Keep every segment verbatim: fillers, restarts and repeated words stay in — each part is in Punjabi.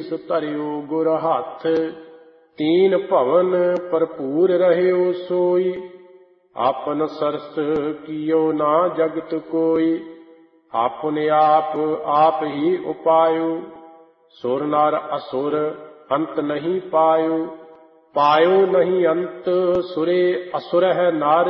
ਸੀਸ ਧਰਿਓ ਗੁਰ ਹੱਥ। ਤੀਨ ਭਵਨ ਭਰਪੂਰ ਰਹਿਓ ਸੋਈ, ਆਪਨ ਸਰਸ ਕੀਓ ਨਾ ਜਗਤ ਕੋਈ। ਆਪਨੇ ਆਪ ਆਪ ਹੀ ਉਪਾਇਓ, ਸੁਰ ਨਰ ਅਸੁਰ ਅੰਤ ਨਹੀਂ ਪਾਇਓ। ਪਾਇਓ ਨਹੀਂ ਅੰਤ ਸੁਰੇ ਅਸੁਰ ਹੈ ਨਰ,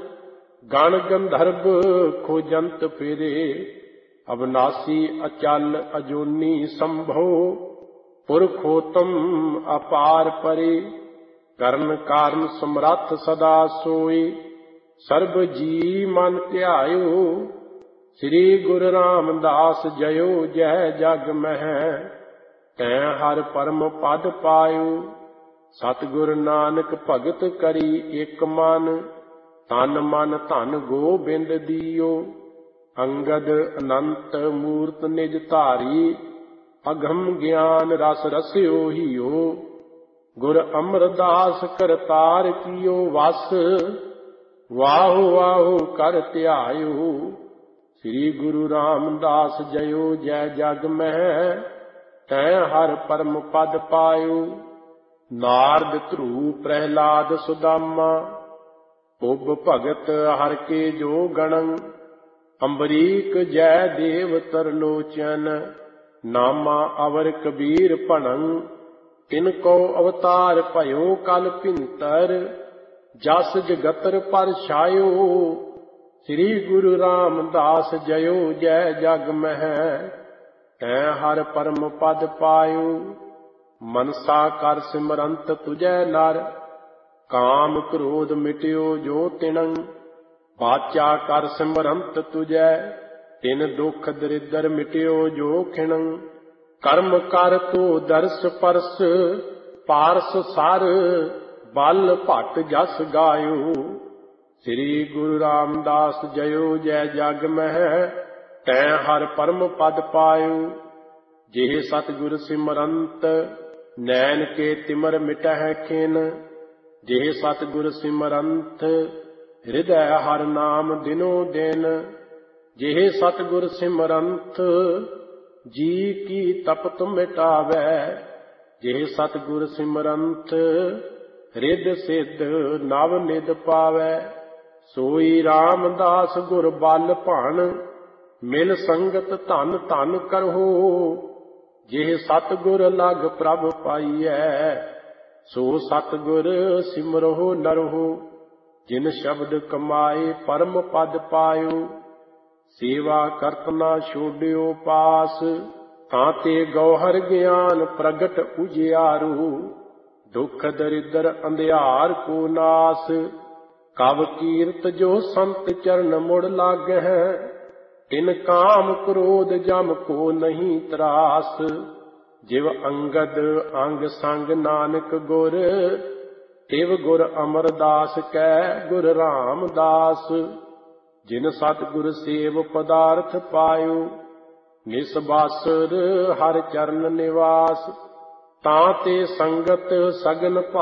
ਗਣ ਗੰਧਰਵ ਖੋਜੰਤ ਫਿਰੇ। ਅਬਨਾਸੀ ਅਚਲ ਅਜੂਨੀ ਸੰਭੋ, ਪੁਰਖੋਤਮ ਅਪਾਰ ਪਰੇ। ਕਰਨ ਕਾਰਨ ਸਮਰੱਥ ਸਦਾ ਸੋਈ, ਸਰਬ ਜੀ ਮਨ ਧਿਆਇਓ। ਸ੍ਰੀ ਗੁਰੂ ਰਾਮਦਾਸ ਜਯੋ ਜੈ ਜਗ ਮਹਿ, ਤੈ ਹਰ ਪਰਮ ਪਦ ਪਾਇਓ। ਸਤਿਗੁਰ ਨਾਨਕ ਭਗਤ ਕਰੀ ਇਕ ਮਨ, ਤਨ ਮਨ ਧਨ ਗੋਬਿੰਦ ਦੀਓ। ਅੰਗਦ ਅਨੰਤ ਮੂਰਤ ਨਿਜ ਧਾਰੀ, ਅਗਮ ਗਿਆਨ ਰਸ ਰਸਿਓ ਹੀਓ। ਗੁਰ ਅਮਰਦਾਸ ਕਰਤਾਰ ਕੀਓ ਵਸ, ਵਾਹੋ ਵਾਹੋ ਕਰ ਧਿਆਇਓ। ਸ੍ਰੀ ਗੁਰੂ ਰਾਮਦਾਸ ਜਯੋ ਜੈ ਜਗ ਮਹਿ, ਤੈ ਹਰ ਪਰਮ ਪਦ ਪਾਇਓ। ਨਾਰਦ ਧਰੂ ਪ੍ਰਹਿਲਾਦ ਸੁਦਾਮਾ, ਉਬ ਭਗਤ ਹਰਿ ਕੇ ਜੋ ਗਣੰ। ਅੰਬਰੀਕ ਜੈ ਦੇਵ ਤਰਲੋਚਨ, ਨਾਮਾ ਅਵਰ ਕਬੀਰ ਭਣੰ। ਤਿਨ ਕੋ ਅਵਤਾਰ ਭਇਓ ਕਲ ਭਿੰਤਰ, ਜਸ ਜਗਤਰ ਪਰ ਛਾਇਓ। ਸ੍ਰੀ ਗੁਰੂ ਰਾਮਦਾਸ ਜਯੋ ਜੈ ਜਗ ਮਹਿ, ਤੈ ਹਰ ਪਰਮ ਪਦ ਪਾਇਓ। ਮਨਸਾ ਕਰ ਸਿਮਰੰਤ ਤੁਜੈ ਨਰ, ਕਾਮ ਕ੍ਰੋਧ ਮਿਟਿਓ ਜੋ ਤਿਣੰ। ਬਾਚਾ ਕਰ ਸਿਮਰੰਤ ਤੁਜੈ, ਤਿਨ ਦੁਖ ਦਰਿਦਰ ਮਿਟਿਓ ਜੋ ਖਿਣੰ। ਕਰਮ ਕਰ ਤੋ ਦਰਸ ਪਰਸ, ਪਾਰਸ ਸਰ ਬਲ ਭਟ ਜਸ ਗਾਇਓ। ਸ੍ਰੀ ਗੁਰੂ ਰਾਮਦਾਸ ਜਯੋ ਜੈ ਜਗ ਮਹਿ, ਤੈ ਹਰ ਪਰਮ ਪਦ ਪਾਇਓ। ਜਿਹ ਸਤਿਗੁਰ ਸਿਮਰੰਤ, ਨੈਣ ਕੇ ਤਿਮਰ ਮਿਟਹਿ ਖਿਨ। ਜਿਹ ਸਤਿਗੁਰ ਸਿਮਰੰਤ, ਹਿਰਦੈ ਹਰਿ ਨਾਮ ਦਿਨੋ ਦਿਨ। ਜਿਹ ਸਤਿਗੁਰ ਸਿਮਰੰਤ, ਜੀ ਕੀ ਤਪਤ ਮਿਟਾਵੈ। ਜਿਹ ਸਤਿਗੁਰ ਸਿਮਰੰਤ, ਰਿੱਧ ਸਿੱਧ ਨਵ ਨਿਧ ਪਾਵੈ। ਸੋਈ ਰਾਮਦਾਸ ਗੁਰ ਬਲ ਭਣ, ਮਿਲ ਸੰਗਤ ਧਨ ਧਨ ਕਰਹੁ। ਜਿਹ ਸਤਿਗੁਰ ਲਗ ਪ੍ਰਭ ਪਾਈਐ, ਸੋ ਸਤਿਗੁਰ ਸਿਮਰਹੁ ਨਰਹੁ। ਜਿਨ ਸ਼ਬਦ ਕਮਾਏ ਪਰਮ ਪਦ ਪਾਇਓ, ਸੇਵਾ ਕਰਤ ਨਾ ਛੋਡਿਓ ਪਾਸ। ਤਾਂ ਤੇ ਗੌਹਰ ਗਿਆਨ ਪ੍ਰਗਟ ਉਜਿਆਰੂ, ਦੁਖ ਦਰਿਦਰ ਅੰਧਿਆਰ ਕੋ ਨਾਸ। ਕਵ ਕੀਰਤ ਜੋ ਸੰਤ ਚਰਨ ਮੁੜ ਲਾਗਹਿ, ਤਿਨ ਕਾਮ ਕ੍ਰੋਧ ਜਮ ਕੋ ਨਹੀਂ ਤਰਾਸ। ਜਿਵ ਅੰਗਦ ਅੰਗ ਸੰਗ ਨਾਨਕ ਗੁਰ, ਤਿਵ ਗੁਰ ਅਮਰਦਾਸ ਕੈ ਗੁਰ ਰਾਮਦਾਸ। ਜਿਨ ਸਤਿਗੁਰ ਸੇਵ ਪਦਾਰਥ ਪਾਇਓ, ਨਿਸਬਾਸੁਰ ਹਰਿ ਚਰਨ ਨਿਵਾਸ। ਤਾਂ ਤੇ ਸੰਗਤ ਸਗਨ